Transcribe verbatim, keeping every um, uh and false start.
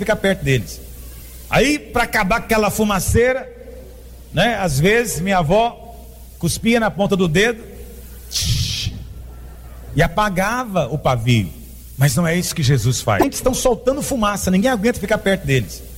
ficar perto deles. Aí, para acabar com aquela fumaceira, né? Às vezes minha avó cuspia na ponta do dedo e apagava o pavio. Mas não é isso que Jesus faz. Eles estão soltando fumaça, ninguém aguenta ficar perto deles.